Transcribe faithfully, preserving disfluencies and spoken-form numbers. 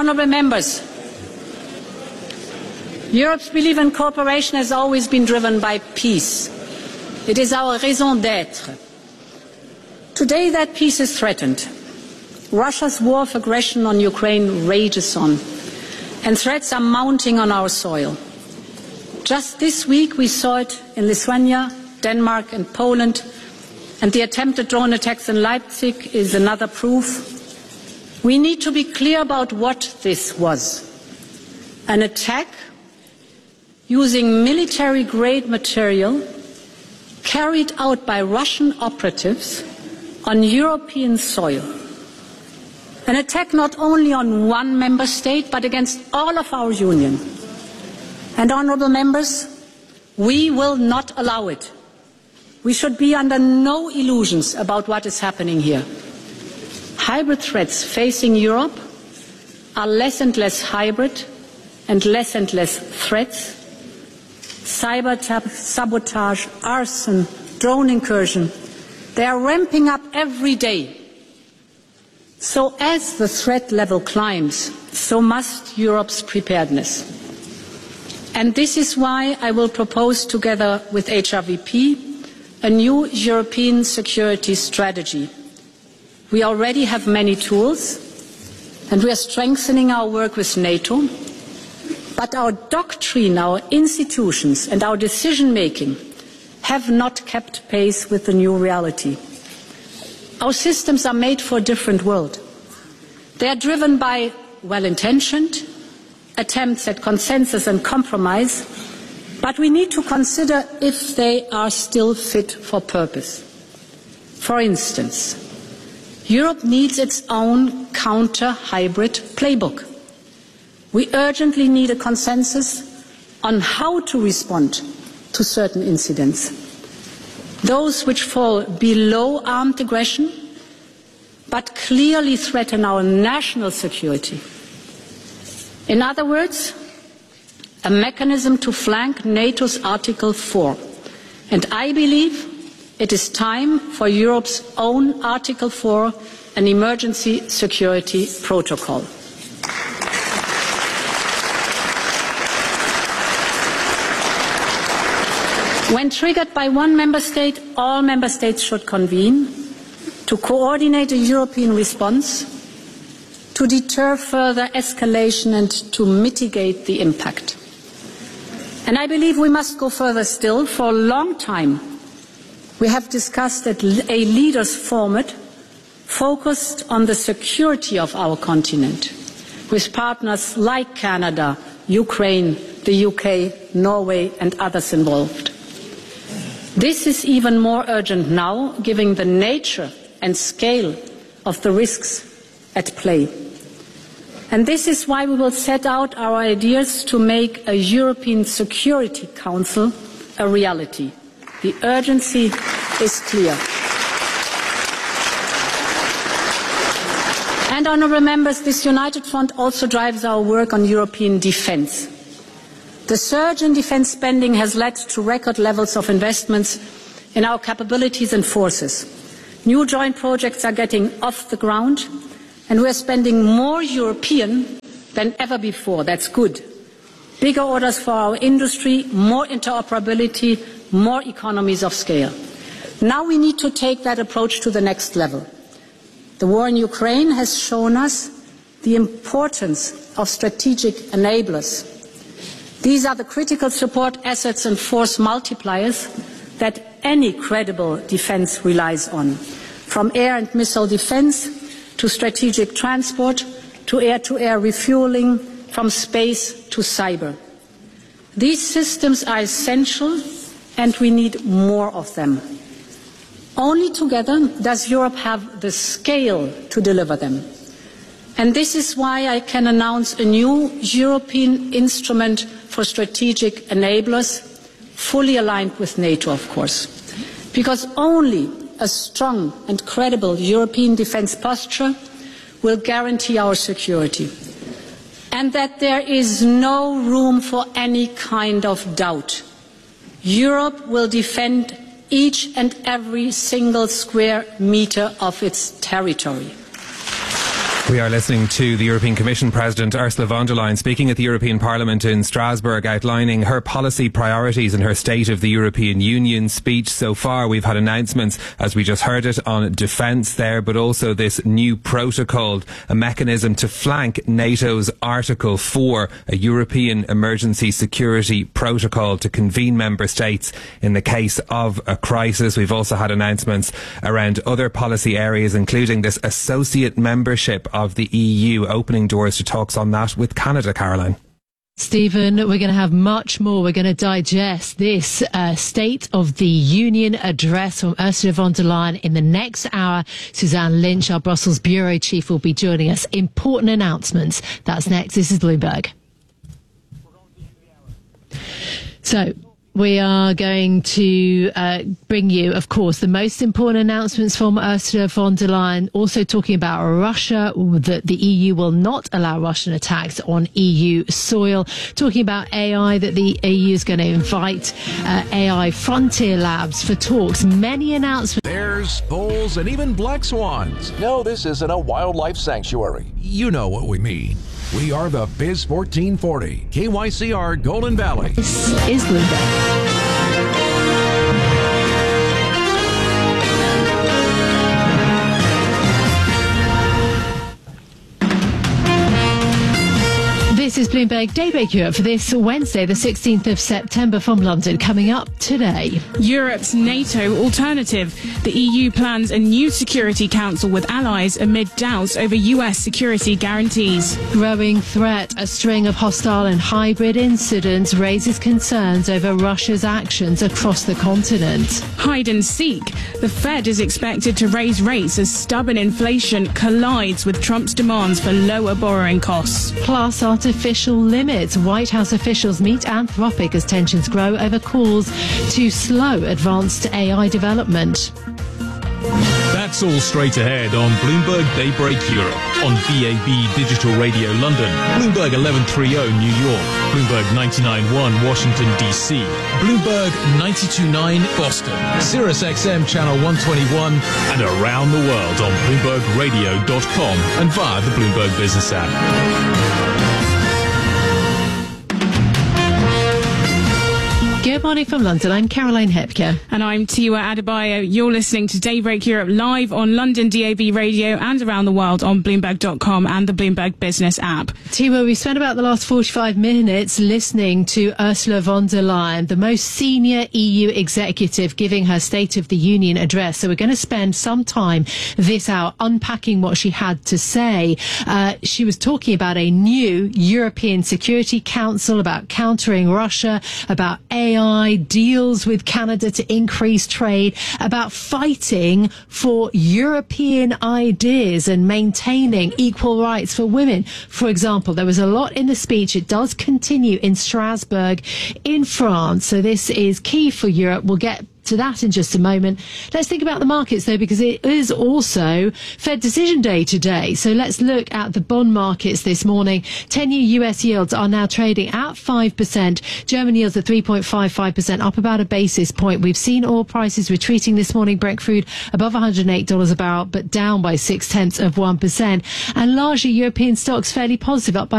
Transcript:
Honourable members, Europe's belief in cooperation has always been driven by peace. It is our raison d'être. Today that peace is threatened. Russia's war of aggression on Ukraine rages on, and threats are mounting on our soil. Just this week we saw it in Lithuania, Denmark and Poland, and the attempted drone attacks in Leipzig is another proof. We need to be clear about what this was. An attack using military-grade material carried out by Russian operatives on European soil. An attack not only on one member state, but against all of our Union. And, honourable members, we will not allow it. We should be under no illusions about what is happening here. Hybrid threats facing Europe are less and less hybrid and less and less threats. Cyber sabotage, arson, drone incursion, they are ramping up every day. So as the threat level climbs, so must Europe's preparedness. And this is why I will propose, together with H R V P, a new European security strategy. We already have many tools, and we are strengthening our work with NATO, but our doctrine, our institutions and our decision-making have not kept pace with the new reality. Our systems are made for a different world. They are driven by well-intentioned attempts at consensus and compromise, but we need to consider if they are still fit for purpose. For instance, Europe needs its own counter-hybrid playbook. We urgently need a consensus on how to respond to certain incidents. Those which fall below armed aggression, but clearly threaten our national security. In other words, a mechanism to flank NATO's Article four. And I believe it is time for Europe's own Article four, an emergency security protocol. When triggered by one member state, all member states should convene to coordinate a European response, to deter further escalation and to mitigate the impact. And I believe we must go further still. For a long time, we have discussed a leaders' format focused on the security of our continent, with partners like Canada, Ukraine, the U K, Norway and others involved. This is even more urgent now, given the nature and scale of the risks at play. And this is why we will set out our ideas to make a European Security Council a reality. The urgency is clear. And, honourable members, this united front also drives our work on European defence. The surge in defence spending has led to record levels of investments in our capabilities and forces. New joint projects are getting off the ground, and we are spending more European than ever before. That's good. Bigger orders for our industry, more interoperability, more economies of scale. Now we need to take that approach to the next level. The war in Ukraine has shown us the importance of strategic enablers. These are the critical support assets and force multipliers that any credible defence relies on, from air and missile defence to strategic transport to air-to-air refuelling, from space to cyber. These systems are essential, and we need more of them. Only together does Europe have the scale to deliver them. And this is why I can announce a new European instrument for strategic enablers, fully aligned with NATO, of course. Because only a strong and credible European defence posture will guarantee our security. And that there is no room for any kind of doubt. Europe will defend each and every single square metre of its territory. We are listening to the European Commission President Ursula von der Leyen speaking at the European Parliament in Strasbourg, outlining her policy priorities in her State of the European Union speech. So far we've had announcements, as we just heard it, on defence there, but also this new protocol, a mechanism to flank NATO's Article four, a European Emergency Security Protocol to convene member states in the case of a crisis. We've also had announcements around other policy areas, including this associate membership of the E U, opening doors to talks on that with Canada. Caroline. Stephen, we're going to have much more. We're going to digest this uh, State of the Union address from Ursula von der Leyen in the next hour. Suzanne Lynch, our Brussels bureau chief, will be joining us. Important announcements. That's next. This is Bloomberg. So, we are going to uh, bring you, of course, the most important announcements from Ursula von der Leyen, also talking about Russia, that the E U will not allow Russian attacks on E U soil, talking about A I, that the E U is going to invite uh, A I frontier labs for talks. Many announcements. Bears, bulls, and even black swans. No, this isn't a wildlife sanctuary. You know what we mean. We are the Biz fourteen forty, K Y C R Golden Valley. This is Bloomberg. This is Bloomberg Daybreak Europe for this Wednesday, the sixteenth of September, from London. Coming up today, Europe's NATO alternative. The E U plans a new Security Council with allies amid doubts over U S security guarantees. Growing threat. A string of hostile and hybrid incidents raises concerns over Russia's actions across the continent. Hide and seek. The Fed is expected to raise rates as stubborn inflation collides with Trump's demands for lower borrowing costs. Plus, artificial limits. White House officials meet Anthropic as tensions grow over calls to slow advanced A I development. That's all straight ahead on Bloomberg Daybreak Europe, on B A B Digital Radio London, Bloomberg eleven thirty New York, Bloomberg ninety-nine point one Washington D C, Bloomberg ninety-two point nine Boston, Sirius X M Channel one twenty-one, and around the world on Bloomberg Radio dot com and via the Bloomberg Business app. Good morning from London. I'm Caroline Hepker. And I'm Tiwa Adebayo. You're listening to Daybreak Europe live on London D A B Radio and around the world on Bloomberg dot com and the Bloomberg Business app. Tiwa, we've spent about the last forty-five minutes listening to Ursula von der Leyen, the most senior E U executive, giving her State of the Union address. So we're going to spend some time this hour unpacking what she had to say. Uh, she was talking about a new European Security Council, about countering Russia, about A I, deals with Canada to increase trade, about fighting for European ideas and maintaining equal rights for women. For example, there was a lot in the speech. It does continue in Strasbourg in France. So this is key for Europe. We'll get to that in just a moment. Let's think about the markets, though, because it is also Fed decision day today. So let's look at the bond markets this morning. ten-year U S yields are now trading at five percent. German yields are three point five five percent, up about a basis point. We've seen oil prices retreating this morning. Brent crude above one hundred eight dollars a barrel, but down by six tenths of one percent. And largely European stocks fairly positive, up by